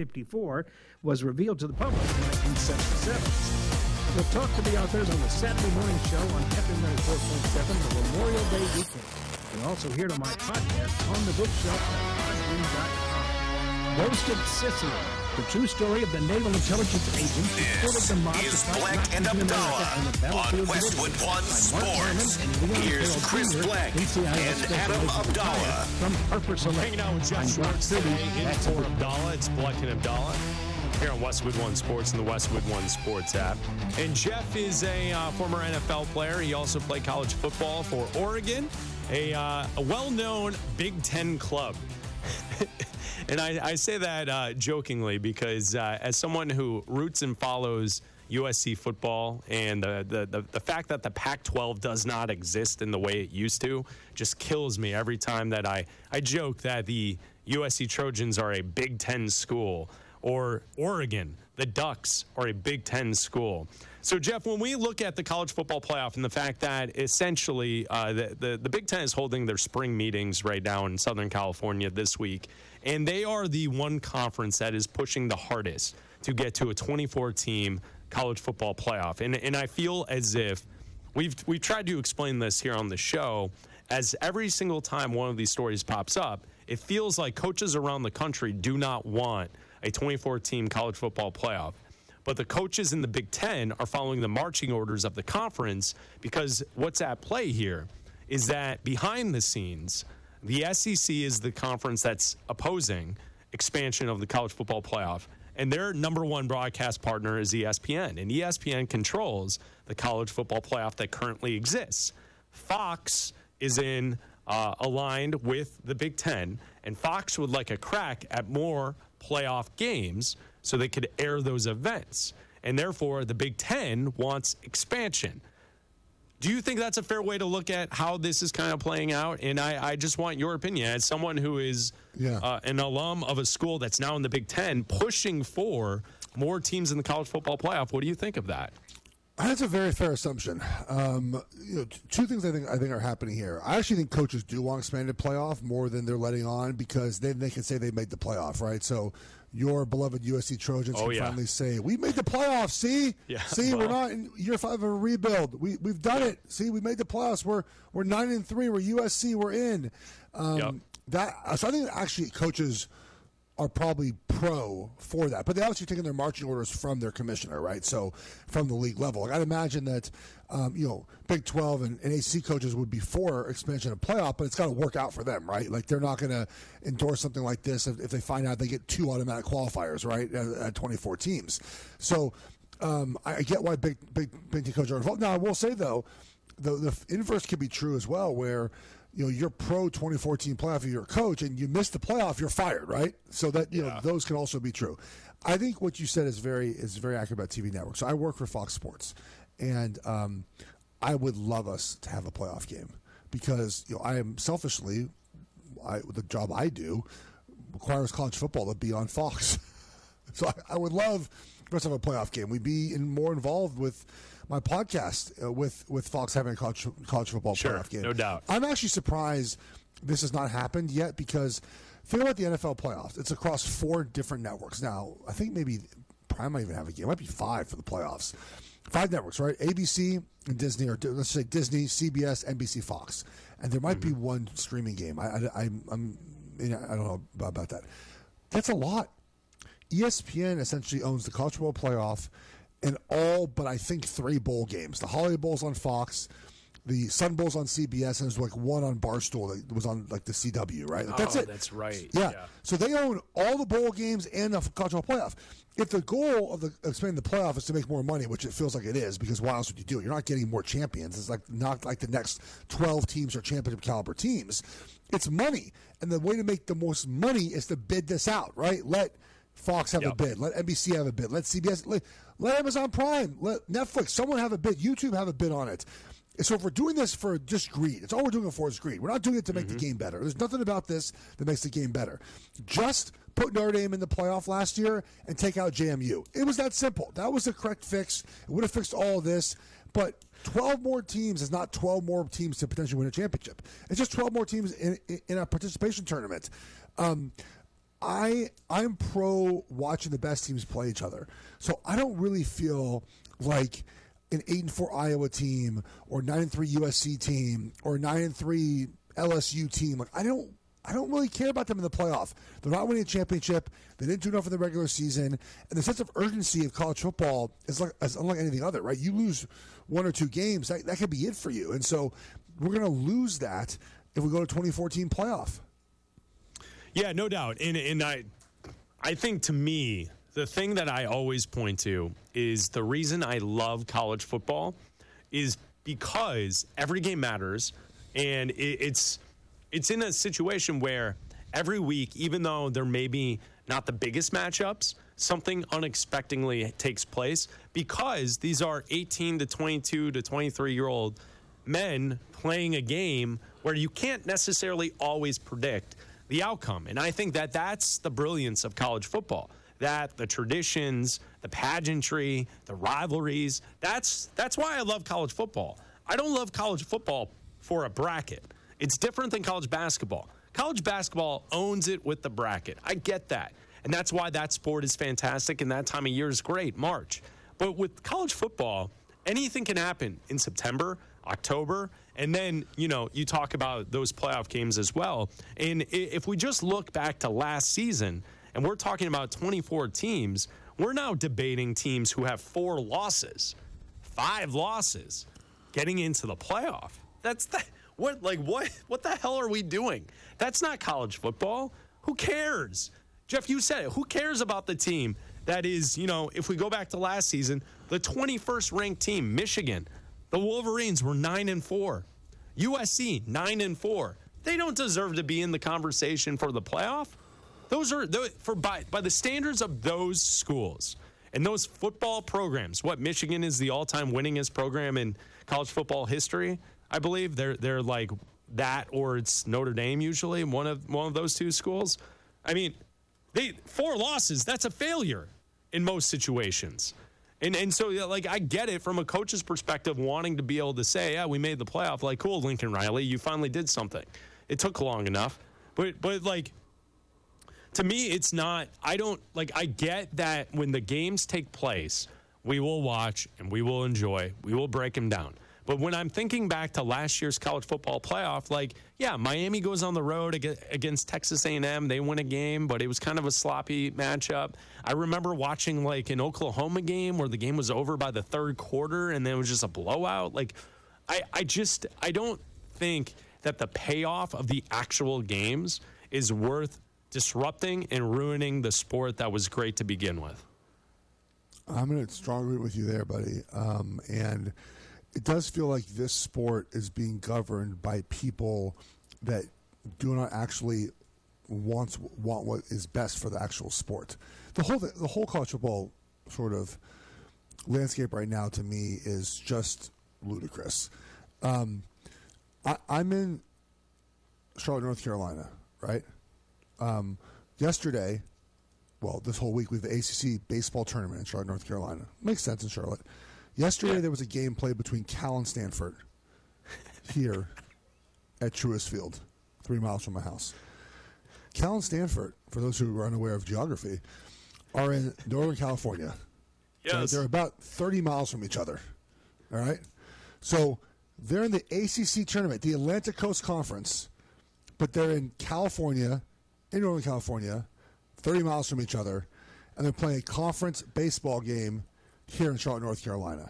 1954 was revealed to the public in 1977. We'll talk to the authors on the Saturday morning show on FM 94.7, the Memorial Day weekend. You can also hear it on my podcast, On the Bookshelf at Podbean.com. Ghost of Sicily, the true story of the naval intelligence agents who This is Black and Abdallah on Westwood One Sports. Here's Chris Black and Adam Abdallah. From Harper Select. Hanging out with Jeff Schwartz today in for Abdallah. It's Black and Abdallah here on Westwood One Sports and the Westwood One Sports app. And Jeff is a former NFL player. He also played college football for Oregon, a well-known Big Ten club. And I say that jokingly because as someone who roots and follows USC football and the fact that the Pac-12 does not exist in the way it used to just kills me every time that I joke that the USC Trojans are a Big Ten school or Oregon, the Ducks, are a Big Ten school. So, Jeff, when we look at the college football playoff and the fact that essentially the Big Ten is holding their spring meetings right now in Southern California this week, and they are the one conference that is pushing the hardest to get to a 24-team college football playoff. And I feel as if we've tried to explain this here on the show, as every single time one of these stories pops up, it feels like coaches around the country do not want a 24-team college football playoff. But the coaches in the Big Ten are following the marching orders of the conference because what's at play here is that behind the scenes, the SEC is the conference that's opposing expansion of the college football playoff. And their number one broadcast partner is ESPN. And ESPN controls the college football playoff that currently exists. Fox is aligned with the Big Ten, and Fox would like a crack at more playoff games so they could air those events. And therefore, the Big Ten wants expansion. Do you think that's a fair way to look at how this is kind of playing out? And I just want your opinion as someone who is an alum of a school that's now in the Big Ten, pushing for more teams in the college football playoff. What do you think of that? That's a very fair assumption. Two things I think are happening here. I actually think coaches do want expanded playoff more than they're letting on, because then they can say they made the playoff, right? So your beloved USC Trojans can finally say, we made the playoffs, see? Yeah, see, we're not in year 5 of a rebuild. We've done it. See, we made the playoffs. We're 9-3. We're USC. We're in. So I think actually coaches are probably pro for that. But they obviously taking their marching orders from their commissioner, right? So from the league level. Like, I'd imagine that, Big 12 and AC coaches would be for expansion of playoff, but it's got to work out for them, right? Like, they're not going to endorse something like this if they find out they get 2 automatic qualifiers, right, at 24 teams. So I get why Big Ten coaches are involved. Now, I will say, though, the inverse could be true as well, where you're pro 2014 playoff, you're a coach, and you miss the playoff, you're fired, right? So that those can also be true. I think what you said is very accurate about TV networks. So I work for Fox Sports, and I would love us to have a playoff game, because I am selfishly, the job I do requires college football to be on Fox. So I would love for us to have a playoff game. We'd be more involved with my podcast with Fox having a college football playoff game. No doubt. I'm actually surprised this has not happened yet, because think about the NFL playoffs. It's across 4 different networks. Now, I think maybe Prime might even have a game. It might be 5 for the playoffs. 5 networks, right? ABC and Disney, or let's say Disney, CBS, NBC, Fox. And there might be one streaming game. I don't know about that. That's a lot. ESPN essentially owns the college football playoff and all but I think 3 bowl games. The Holiday Bowl's on Fox, the Sun Bowl's on CBS, and there's like one on Barstool that was on like the CW, right? Like, that's it. That's right. Yeah. So they own all the bowl games and the college football playoff. If the goal of expanding the playoff is to make more money, which it feels like it is, because why else would you do it? You're not getting more champions. It's not like the next 12 teams are championship caliber teams. It's money. And the way to make the most money is to bid this out, right? Let Fox have a bid. Let NBC have a bid. Let CBS, let Amazon Prime, let Netflix, someone have a bid. YouTube have a bid on it. So if we're doing this for just greed, it's all we're doing it for is greed. We're not doing it to make the game better. There's nothing about this that makes the game better. Just put Notre Dame in the playoff last year and take out JMU. It was that simple. That was the correct fix. It would have fixed all of this. But 12 more teams is not 12 more teams to potentially win a championship. It's just 12 more teams in a participation tournament. I'm pro watching the best teams play each other. So I don't really feel like an 8-4 Iowa team or 9-3 USC team or 9-3 LSU team. Like, I don't really care about them in the playoff. They're not winning a championship. They didn't do enough in the regular season. And the sense of urgency of college football is unlike anything other, right? You lose 1 or 2 games, that could be it for you. And so we're going to lose that if we go to 2014 playoff. Yeah, no doubt. And I think, to me, the thing that I always point to is the reason I love college football is because every game matters, and it's in a situation where every week, even though there may be not the biggest matchups, something unexpectedly takes place, because these are 18 to 22 to 23-year-old men playing a game where you can't necessarily always predict the outcome. And I think that that's the brilliance of college football, that the traditions, the pageantry, the rivalries, that's why I love college football. I don't love college football for a bracket. It's different than college basketball. College basketball owns it with the bracket. I get that. And that's why that sport is fantastic, and that time of year is great, March. But with college football, anything can happen in September, October, and then, you talk about those playoff games as well. And if we just look back to last season, and we're talking about 24 teams, we're now debating teams who have 4 losses, 5 losses, getting into the playoff. What the hell are we doing? That's not college football. Who cares? Jeff, you said it. Who cares about the team that is, if we go back to last season, the 21st ranked team, Michigan. The Wolverines were 9-4. USC 9-4. They don't deserve to be in the conversation for the playoff. Those are by the standards of those schools and those football programs. What, Michigan is the all-time winningest program in college football history, I believe. They're like that, or it's Notre Dame usually, one of those two schools. I mean, 4 losses, that's a failure in most situations. And so, I get it from a coach's perspective, wanting to be able to say, yeah, we made the playoff. Like, cool, Lincoln Riley, you finally did something. It took long enough. But to me, it's not, I get that when the games take place, we will watch and we will enjoy. We will break them down. But when I'm thinking back to last year's college football playoff, Miami goes on the road against Texas A&M. They win a game, but it was kind of a sloppy matchup. I remember watching an Oklahoma game where the game was over by the third quarter and then it was just a blowout. I don't think that the payoff of the actual games is worth disrupting and ruining the sport that was great to begin with. I'm going to strongly agree with you there, buddy. And it does feel like this sport is being governed by people that do not actually want what is best for the actual sport. The whole college football sort of landscape right now, to me, is just ludicrous. I'm in Charlotte, North Carolina, right? Yesterday, this whole week, we have the ACC baseball tournament in Charlotte, North Carolina. Makes sense in Charlotte. Yesterday, there was a game played between Cal and Stanford here at Truist Field, 3 miles from my house. Cal and Stanford, for those who are unaware of geography, are in Northern California. Yes. Right? They're about 30 miles from each other. All right? So they're in the ACC tournament, the Atlantic Coast Conference, but they're in California, in Northern California, 30 miles from each other, and they're playing a conference baseball game here in Charlotte, North Carolina.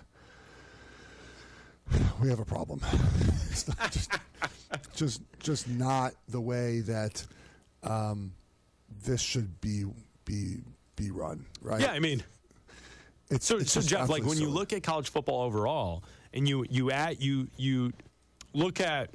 We have a problem. It's not just not the way that this should be run, right? Yeah, I mean, so Jeff, when you look at college football overall, and you look at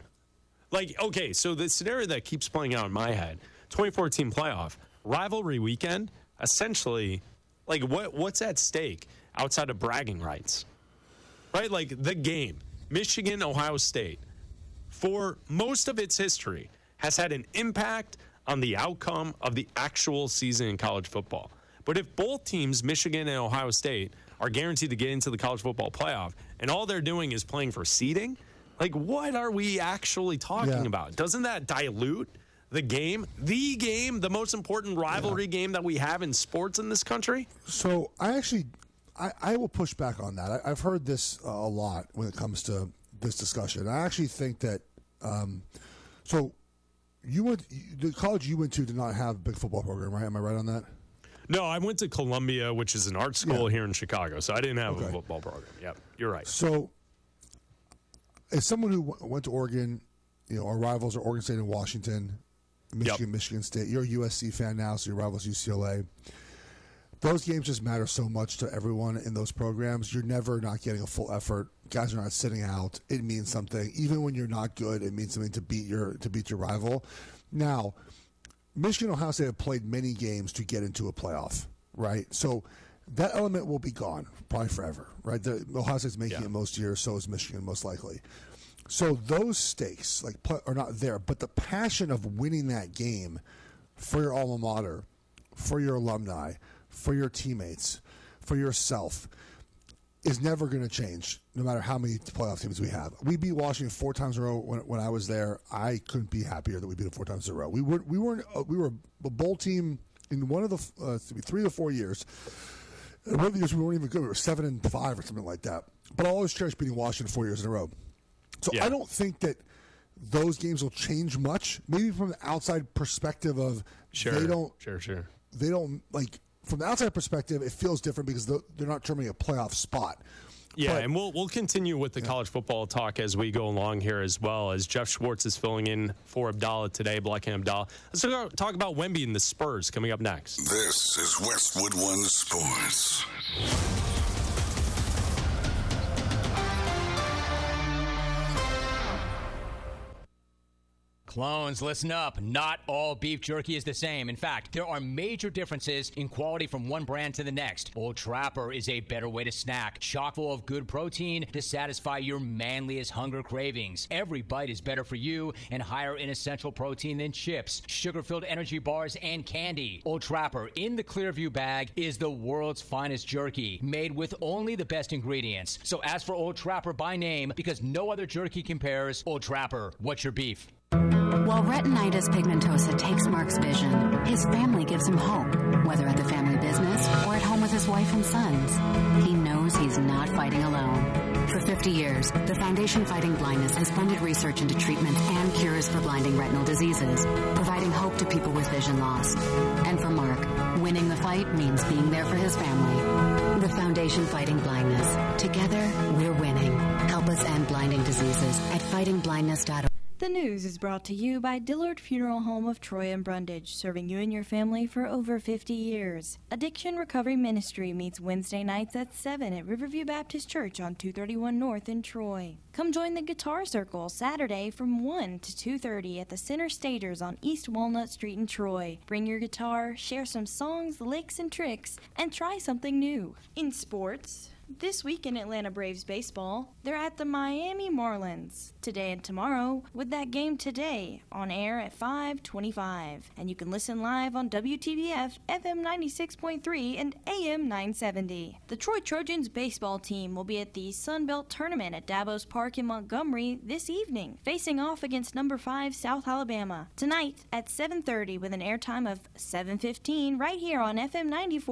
so the scenario that keeps playing out in my head, 2014 playoff rivalry weekend, essentially, what's at stake outside of bragging rights, right? The game, Michigan, Ohio State, for most of its history, has had an impact on the outcome of the actual season in college football. But if both teams, Michigan and Ohio State, are guaranteed to get into the college football playoff, and all they're doing is playing for seeding, what are we actually talking about? Doesn't that dilute the game, the most important rivalry game that we have in sports in this country? So I will push back on that. I've heard this a lot when it comes to this discussion. I actually think that the college you went to did not have a big football program, right? Am I right on that? No, I went to Columbia, which is an art school here in Chicago, so I didn't have a football program. Yep, you're right. So as someone who went to Oregon, our rivals are Oregon State and Washington, Michigan State. You're a USC fan now, so your rival's UCLA. Those games just matter so much to everyone in those programs. You're never not getting a full effort. Guys are not sitting out. It means something. Even when you're not good, it means something to beat your rival. Now, Michigan and Ohio State have played many games to get into a playoff, right? So that element will be gone probably forever, right? Ohio State's making it most years, so is Michigan most likely. So those stakes are not there, but the passion of winning that game for your alma mater, for your alumni, for your teammates, for yourself, is never going to change, no matter how many playoff teams we have. We beat Washington 4 times in a row when I was there. I couldn't be happier that we beat them 4 times in a row. We were a bowl team in one of the 3 to 4 years. And one of the years we weren't even good. We were 7-5 or something like that. But I always cherish beating Washington 4 years in a row. So I don't think that those games will change much. Maybe from the outside perspective of they don't. They don't from the outside perspective, it feels different because they're not determining a playoff spot. Yeah, and we'll continue with the college football talk as we go along here as well, as Jeff Schwartz is filling in for Abdallah today, Blackham Abdallah. Let's talk about Wemby and the Spurs coming up next. This is Westwood One Sports. Clones, listen up. Not all beef jerky is the same. In fact, there are major differences in quality from one brand to the next. Old Trapper is a better way to snack, chock full of good protein to satisfy your manliest hunger cravings. Every bite is better for you and higher in essential protein than chips, sugar-filled energy bars, and candy. Old Trapper in the Clearview bag is the world's finest jerky, made with only the best ingredients. So ask for Old Trapper by name because no other jerky compares. Old Trapper, what's your beef? While retinitis pigmentosa takes Mark's vision, his family gives him hope, whether at the family business or at home with his wife and sons. He knows he's not fighting alone. For 50 years, the Foundation Fighting Blindness has funded research into treatments and cures for blinding retinal diseases, providing hope to people with vision loss. And for Mark, winning the fight means being there for his family. The Foundation Fighting Blindness. Together, we're winning. Help us end blinding diseases at fightingblindness.org. The news is brought to you by Dillard Funeral Home of Troy and Brundage, serving you and your family for over 50 years. Addiction Recovery Ministry meets Wednesday nights at 7 at Riverview Baptist Church on 231 North in Troy. Come join the Guitar Circle Saturday from 1 to 2:30 at the Center Stagers on East Walnut Street in Troy. Bring your guitar, share some songs, licks, and tricks, and try something new. In sports, this week in Atlanta Braves baseball, they're at the Miami Marlins today and tomorrow, with that game today on air at 5:25. And you can listen live on WTBF FM 96.3 and AM 970. The Troy Trojans baseball team will be at the Sun Belt Tournament at Davos Park in Montgomery this evening, facing off against number 5 South Alabama tonight at 7:30 with an airtime of 7:15 right here on FM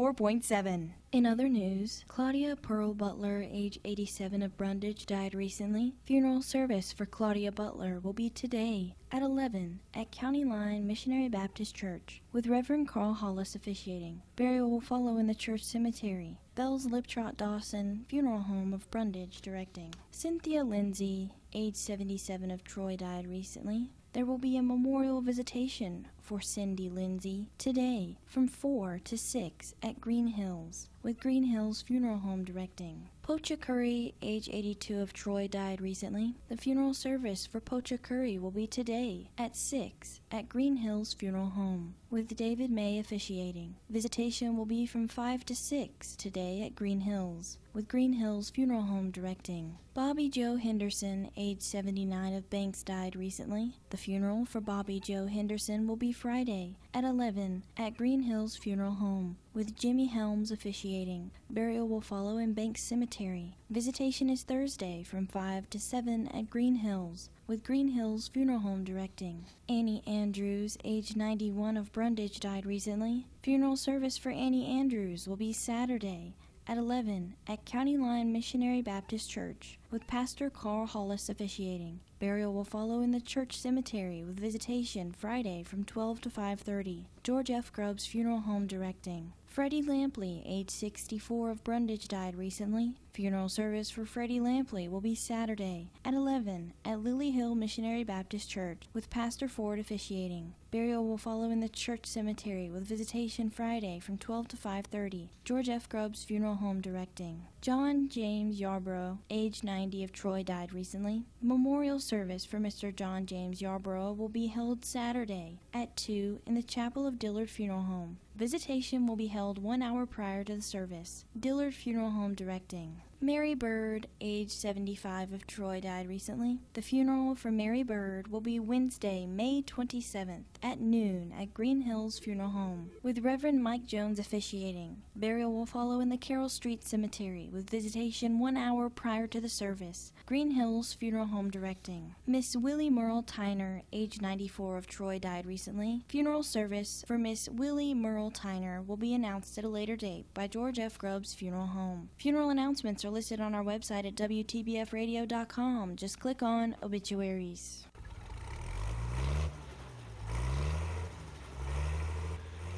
94.7. In other news, Claudia Pearl Butler, age 87 of Brundage, died recently. Funeral service for Claudia Butler will be today at 11 at County Line Missionary Baptist Church, with Reverend Carl Hollis officiating. Burial will follow in the church cemetery. Bells Liptrot Dawson Funeral Home of Brundage directing. Cynthia Lindsay, age 77 of Troy, died recently. There will be a memorial visitation for Cindy Lindsay today from 4 to 6 at Green Hills, with Green Hills Funeral Home directing. Pocha Curry, age 82 of Troy, died recently. The funeral service for Pocha Curry will be today at 6 at Green Hills Funeral Home, with David May officiating. Visitation will be from 5 to 6 today at Green Hills, with Green Hills Funeral Home directing. Bobby Joe Henderson, age 79 of Banks, died recently. The funeral for Bobby Joe Henderson will be Friday at 11 at Green Hills Funeral Home, with Jimmy Helms officiating. Burial will follow in Banks Cemetery. Visitation is Thursday from 5 to 7 at Green Hills, with Green Hills Funeral Home directing. Annie Andrews, age 91 of Brundage, died recently. Funeral service for Annie Andrews will be Saturday at 11 at County Line Missionary Baptist Church, with Pastor Carl Hollis officiating. Burial will follow in the church cemetery, with visitation Friday from 12 to 5:30. George F. Grubbs Funeral Home directing. Freddie Lampley, age 64 of Brundage, died recently. Funeral service for Freddie Lampley will be Saturday at 11 at Lily Hill Missionary Baptist Church, with Pastor Ford officiating. Burial will follow in the church cemetery, with visitation Friday from 12 to 5:30. George F. Grubbs Funeral Home directing. John James Yarborough, age 90 of Troy, died recently. Memorial service for Mr. John James Yarborough will be held Saturday at 2 in the chapel of Dillard Funeral Home. Visitation will be held 1 hour prior to the service. Dillard Funeral Home directing. Mary Bird, age 75 of Troy, died recently. The funeral for Mary Bird will be Wednesday, May 27th at noon at Green Hills Funeral Home, with Reverend Mike Jones officiating. Burial will follow in the Carroll Street Cemetery, with visitation 1 hour prior to the service. Green Hills Funeral Home directing. Miss Willie Merle Tyner, age 94 of Troy, died recently. Funeral service for Miss Willie Merle Tyner will be announced at a later date by George F. Grubbs Funeral Home. Funeral announcements are listed on our website at WTBFradio.com. Just click on Obituaries.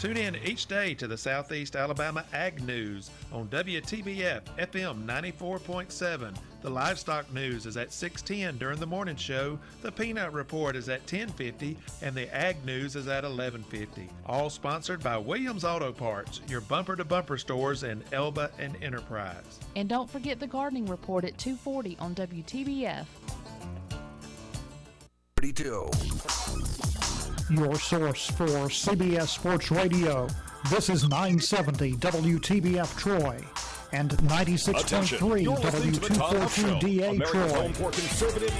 Tune in each day to the Southeast Alabama Ag News on WTBF FM 94.7. The Livestock News is at 6:10 during the morning show. The Peanut Report is at 10:50, and the Ag News is at 11:50. All sponsored by Williams Auto Parts, your bumper-to-bumper stores in Elba and Enterprise. And don't forget the Gardening Report at 2:40 on WTBF. 32. Your source for CBS Sports Radio. This is 970 WTBF Troy and 96.3 W242DA America's Troy. home for conservative